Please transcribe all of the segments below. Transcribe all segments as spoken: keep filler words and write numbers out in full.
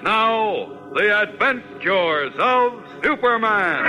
Now, the adventures of Superman.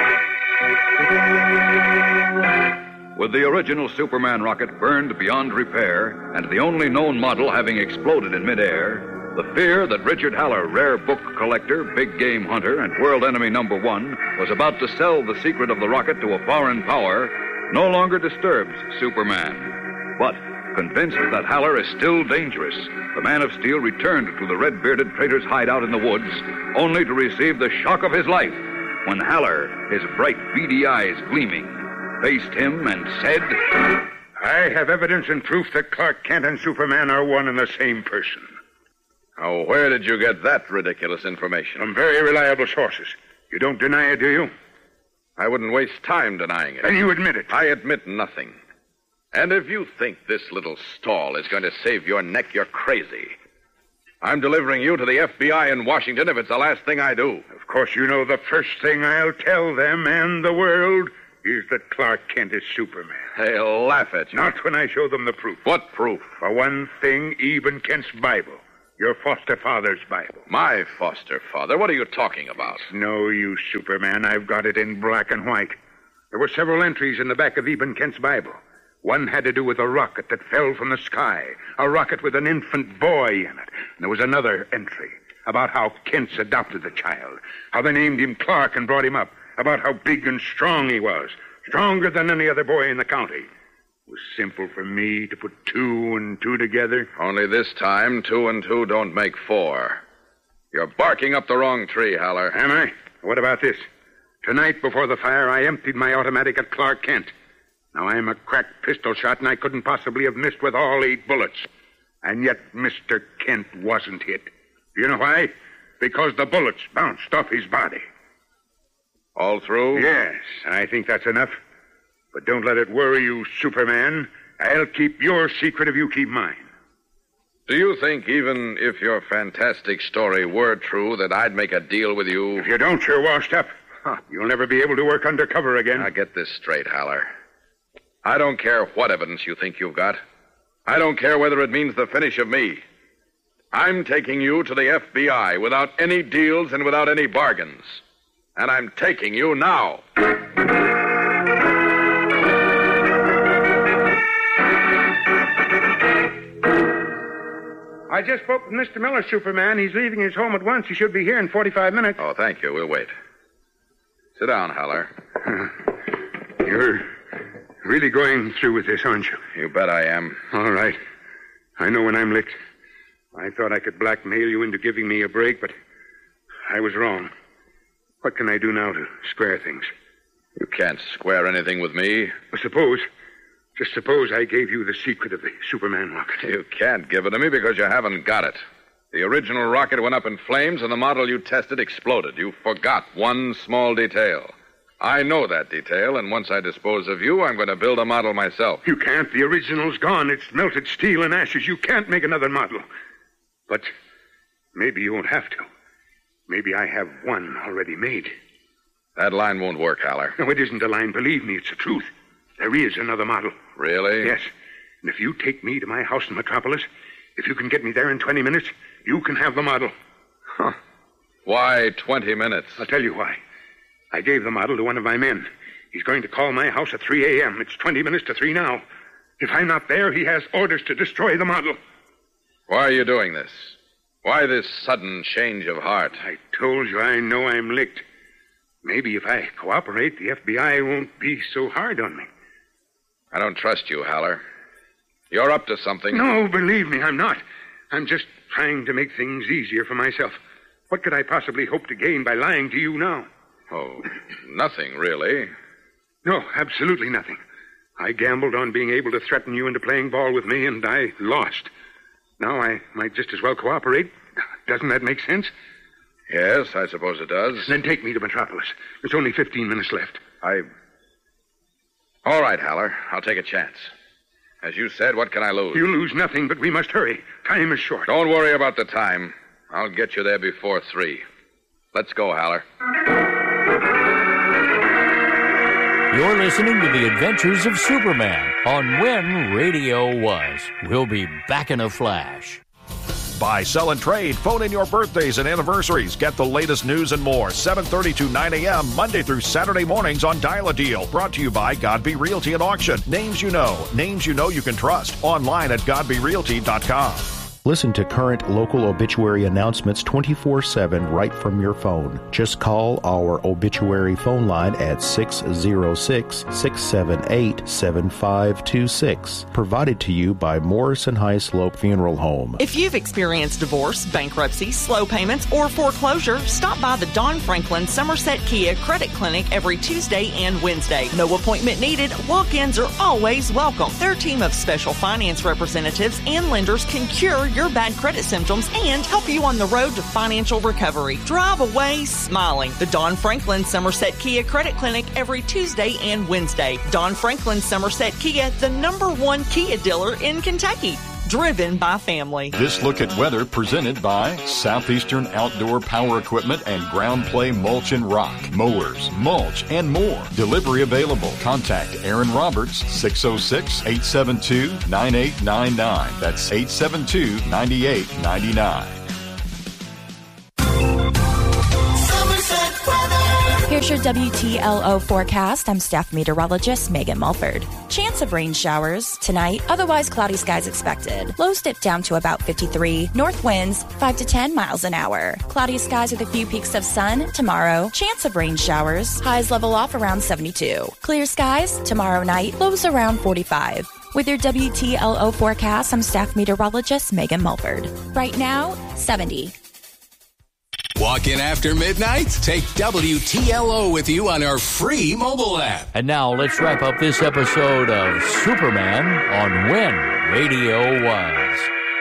With the original Superman rocket burned beyond repair, and the only known model having exploded in midair, the fear that Richard Haller, rare book collector, big game hunter, and world enemy number one, was about to sell the secret of the rocket to a foreign power, no longer disturbs Superman. But, convinced that Haller is still dangerous, the Man of Steel returned to the red-bearded trader's hideout in the woods, only to receive the shock of his life when Haller, his bright, beady eyes gleaming, faced him and said, I have evidence and proof that Clark Kent and Superman are one and the same person. Oh, where did you get that ridiculous information? From very reliable sources. You don't deny it, do you? I wouldn't waste time denying it. Then you admit it. I admit nothing. And if you think this little stall is going to save your neck, you're crazy. I'm delivering you to the F B I in Washington if it's the last thing I do. Of course, you know the first thing I'll tell them and the world is that Clark Kent is Superman. They'll laugh at you. Not when I show them the proof. What proof? For one thing, even Kent's Bible. Your foster father's Bible. My foster father? What are you talking about? It's no use, Superman. I've got it in black and white. There were several entries in the back of Eben Kent's Bible. One had to do with a rocket that fell from the sky. A rocket with an infant boy in it. And there was another entry about how Kent's adopted the child. How they named him Clark and brought him up. About how big and strong he was. Stronger than any other boy in the county. It was simple for me to put two and two together. Only this time, two and two don't make four. You're barking up the wrong tree, Haller. Am I? What about this? Tonight, before the fire, I emptied my automatic at Clark Kent. Now, I'm a cracked pistol shot, and I couldn't possibly have missed with all eight bullets. And yet, Mister Kent wasn't hit. Do you know why? Because the bullets bounced off his body. All through? Yes, I think that's enough. But don't let it worry you, Superman. I'll keep your secret if you keep mine. Do you think even if your fantastic story were true that I'd make a deal with you? If you don't, you're washed up. Huh. You'll never be able to work undercover again. Now get this straight, Haller. I don't care what evidence you think you've got. I don't care whether it means the finish of me. I'm taking you to the F B I without any deals and without any bargains. And I'm taking you now. I just spoke with Mister Miller, Superman. He's leaving his home at once. He should be here in forty-five minutes. Oh, thank you. We'll wait. Sit down, Haller. Uh, you're really going through with this, aren't you? You bet I am. All right. I know when I'm licked. I thought I could blackmail you into giving me a break, but I was wrong. What can I do now to square things? You can't square anything with me. Well, suppose, just suppose I gave you the secret of the Superman rocket. You can't give it to me because you haven't got it. The original rocket went up in flames and the model you tested exploded. You forgot one small detail. I know that detail, and once I dispose of you, I'm going to build a model myself. You can't. The original's gone. It's melted steel and ashes. You can't make another model. But maybe you won't have to. Maybe I have one already made. That line won't work, Haller. No, it isn't a line. Believe me, it's the truth. There is another model. Really? Yes. And if you take me to my house in Metropolis, if you can get me there in twenty minutes, you can have the model. Huh. Why twenty minutes? I'll tell you why. I gave the model to one of my men. He's going to call my house at three a.m. It's twenty minutes to three now. If I'm not there, he has orders to destroy the model. Why are you doing this? Why this sudden change of heart? I told you I know I'm licked. Maybe if I cooperate, the F B I won't be so hard on me. I don't trust you, Haller. You're up to something. No, believe me, I'm not. I'm just trying to make things easier for myself. What could I possibly hope to gain by lying to you now? Oh, nothing, really. No, absolutely nothing. I gambled on being able to threaten you into playing ball with me, and I lost. Now I might just as well cooperate. Doesn't that make sense? Yes, I suppose it does. Then take me to Metropolis. There's only fifteen minutes left. I... All right, Haller. I'll take a chance. As you said, what can I lose? You lose nothing, but we must hurry. Time is short. Don't worry about the time. I'll get you there before three. Let's go, Haller. You're listening to The Adventures of Superman on When Radio Was. We'll be back in a flash. Buy, sell, and trade. Phone in your birthdays and anniversaries. Get the latest news and more. seven thirty to nine a.m. Monday through Saturday mornings on Dial-A-Deal. Brought to you by Godby Realty and Auction. Names you know. Names you know you can trust. Online at godby realty dot com. Listen to current local obituary announcements twenty-four seven right from your phone. Just call our obituary phone line at six oh six, six seven eight, seven five two six. Provided to you by Morrison High Slope Funeral Home. If you've experienced divorce, bankruptcy, slow payments, or foreclosure, stop by the Don Franklin Somerset Kia Credit Clinic every Tuesday and Wednesday. No appointment needed. Walk-ins are always welcome. Their team of special finance representatives and lenders can cure your bad credit symptoms and help you on the road to financial recovery. Drive away smiling. The Don Franklin Somerset Kia Credit Clinic every Tuesday and Wednesday. Don Franklin Somerset Kia, the number one Kia dealer in Kentucky. Driven by family. This look at weather presented by Southeastern Outdoor Power Equipment and Ground Play Mulch and Rock. Mowers, mulch, and more. Delivery available. Contact Aaron Roberts, six oh six, eight seven two, nine eight nine nine. That's eight seven two, nine eight nine nine. Here's your W T L O forecast. I'm staff meteorologist Megan Mulford. Chance of rain showers tonight, otherwise cloudy skies expected. Lows dip down to about fifty-three. North winds five to ten miles an hour. Cloudy skies with a few peaks of sun tomorrow. Chance of rain showers. Highs level off around seventy-two. Clear skies tomorrow night. Lows around forty-five. With your W T L O forecast, I'm staff meteorologist Megan Mulford. Right now, seventy. Walk in after midnight? Take W T L O with you on our free mobile app. And now let's wrap up this episode of Superman on When Radio Was.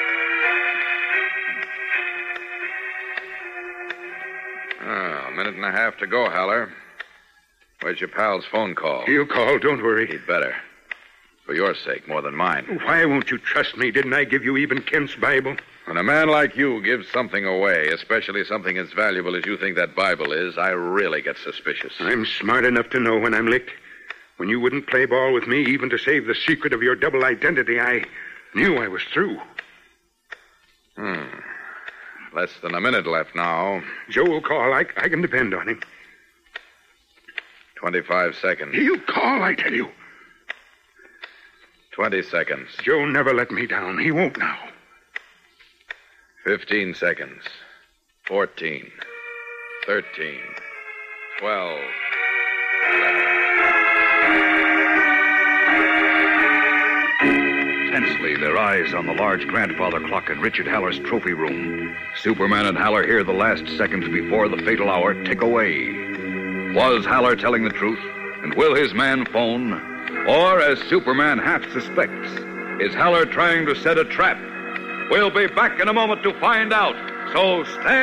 Oh, a minute and a half to go, Haller. Where's your pal's phone call? He'll call, don't worry. He'd better. For your sake, more than mine. Why won't you trust me? Didn't I give you even Kent's Bible? When a man like you gives something away, especially something as valuable as you think that Bible is, I really get suspicious. I'm smart enough to know when I'm licked. When you wouldn't play ball with me, even to save the secret of your double identity, I knew I was through. Hmm. Less than a minute left now. Joe will call. I, I can depend on him. Twenty-five seconds. He'll call, I tell you. Twenty seconds. Joe never let me down. He won't now. Fifteen seconds. Fourteen. Thirteen. Twelve. Tensely, their eyes on the large grandfather clock in Richard Haller's trophy room. Superman and Haller hear the last seconds before the fatal hour tick away. Was Haller telling the truth? And will his man phone? Or, as Superman half suspects, is Haller trying to set a trap? We'll be back in a moment to find out. So stand